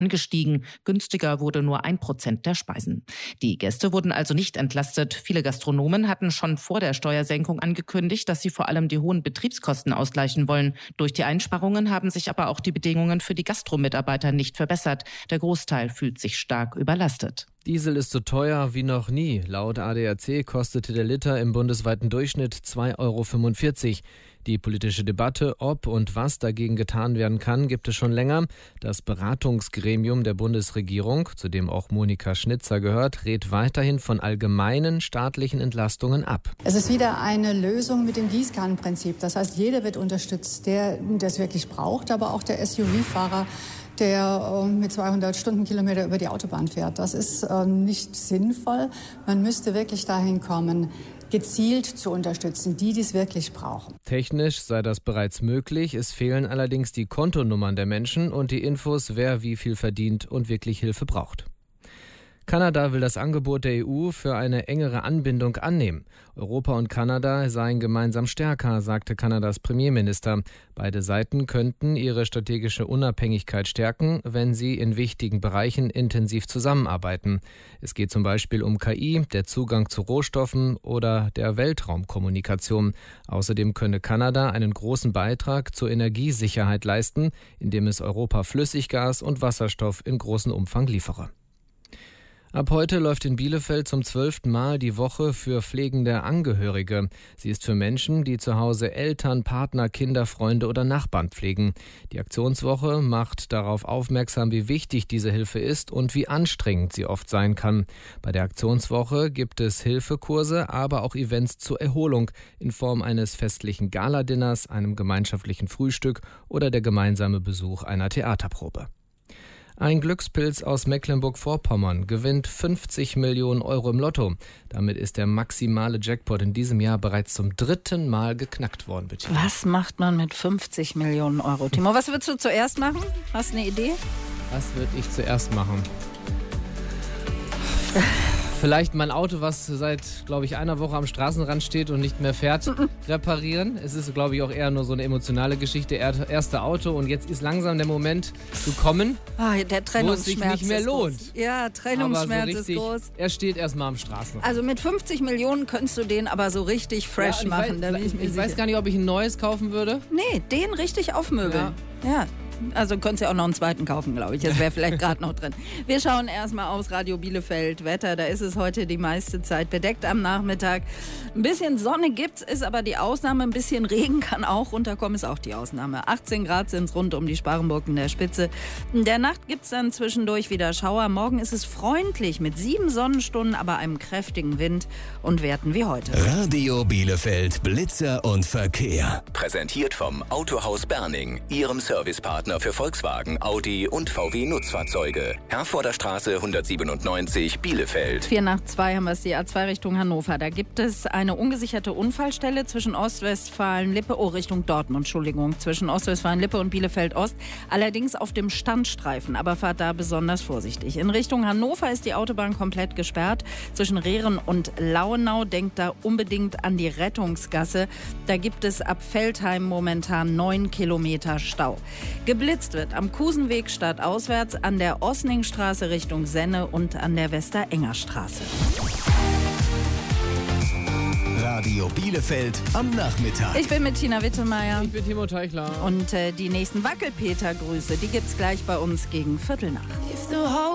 angestiegen. Günstiger wurde nur 1% der Speisen. Die Gäste wurden also nicht entlastet. Viele Gastronomen hatten schon vor der Steuersenkung angekündigt, dass sie vor allem die hohen Betriebskosten ausgleichen wollen. Durch die Einsparungen haben sich aber auch die Bedingungen für die Gastromitarbeiter nicht verbessert. Der Großteil fühlt sich stark überlastet. Diesel ist so teuer wie noch nie. Laut ADAC kostete der Liter im bundesweiten Durchschnitt 2,45 €. Die politische Debatte, ob und was dagegen getan werden kann, gibt es schon länger. Das Beratungsgremium der Bundesregierung, zu dem auch Monika Schnitzer gehört, rät weiterhin von allgemeinen staatlichen Entlastungen ab. Es ist wieder eine Lösung mit dem Gießkannenprinzip. Das heißt, jeder wird unterstützt, der es wirklich braucht, aber auch der SUV-Fahrer, der mit 200 Stundenkilometer über die Autobahn fährt. Das ist nicht sinnvoll. Man müsste wirklich dahin kommen, gezielt zu unterstützen, die es wirklich brauchen. Technisch sei das bereits möglich. Es fehlen allerdings die Kontonummern der Menschen und die Infos, wer wie viel verdient und wirklich Hilfe braucht. Kanada will das Angebot der EU für eine engere Anbindung annehmen. Europa und Kanada seien gemeinsam stärker, sagte Kanadas Premierminister. Beide Seiten könnten ihre strategische Unabhängigkeit stärken, wenn sie in wichtigen Bereichen intensiv zusammenarbeiten. Es geht zum Beispiel um KI, der Zugang zu Rohstoffen oder der Weltraumkommunikation. Außerdem könne Kanada einen großen Beitrag zur Energiesicherheit leisten, indem es Europa Flüssiggas und Wasserstoff in großem Umfang liefere. Ab heute läuft in Bielefeld zum 12. Mal die Woche für pflegende Angehörige. Sie ist für Menschen, die zu Hause Eltern, Partner, Kinder, Freunde oder Nachbarn pflegen. Die Aktionswoche macht darauf aufmerksam, wie wichtig diese Hilfe ist und wie anstrengend sie oft sein kann. Bei der Aktionswoche gibt es Hilfekurse, aber auch Events zur Erholung in Form eines festlichen Galadinners, einem gemeinschaftlichen Frühstück oder der gemeinsame Besuch einer Theaterprobe. Ein Glückspilz aus Mecklenburg-Vorpommern gewinnt 50 Millionen € im Lotto. Damit ist der maximale Jackpot in diesem Jahr bereits zum 3. Mal geknackt worden. Bettina. Was macht man mit 50 Millionen €? Timo, was würdest du zuerst machen? Hast du eine Idee? Was würde ich zuerst machen? Vielleicht mein Auto, was seit, glaube ich, einer Woche am Straßenrand steht und nicht mehr fährt, reparieren. Es ist, glaube ich, auch eher nur so eine emotionale Geschichte. Erste Auto und jetzt ist langsam der Moment gekommen, der wo es sich nicht mehr lohnt. Ja, Trennungsschmerz ist groß. Er steht erstmal am Straßenrand. Also mit 50 Millionen könntest du den aber so richtig fresh machen. Ich weiß gar nicht, ob ich ein neues kaufen würde. Nee, den richtig aufmöbeln. Ja. Also könntest du ja auch noch einen zweiten kaufen, glaube ich. Das wäre vielleicht gerade noch drin. Wir schauen erstmal aufs Radio Bielefeld. Wetter, da ist es heute die meiste Zeit bedeckt am Nachmittag. Ein bisschen Sonne gibt's, ist aber die Ausnahme. Ein bisschen Regen kann auch runterkommen, ist auch die Ausnahme. 18 Grad sind es rund um die Sparrenburg in der Spitze. In der Nacht gibt's dann zwischendurch wieder Schauer. Morgen ist es freundlich mit 7 Sonnenstunden, aber einem kräftigen Wind und Werten wie heute. Radio Bielefeld, Blitzer und Verkehr. Präsentiert vom Autohaus Berning, Ihrem Servicepartner für Volkswagen, Audi und VW Nutzfahrzeuge. Herforder Straße 197, Bielefeld. 2 nach 2 haben wir es, die A2 Richtung Hannover. Da gibt es eine ungesicherte Unfallstelle zwischen Ostwestfalen-Lippe, Richtung Dortmund, zwischen Ostwestfalen-Lippe und Bielefeld-Ost. Allerdings auf dem Standstreifen, aber fahrt da besonders vorsichtig. In Richtung Hannover ist die Autobahn komplett gesperrt. Zwischen Rehren und Lauenau, denkt da unbedingt an die Rettungsgasse. Da gibt es ab Veltheim momentan 9 Kilometer Stau. Geblitzt wird am Kusenweg stadtauswärts, an der Osningstraße Richtung Senne und an der Westerengerstraße. Radio Bielefeld am Nachmittag. Ich bin mit Tina Wittemeier. Ich bin Timo Teichler. Und die nächsten Wackelpeter-Grüße, die gibt's gleich bei uns gegen 7:45.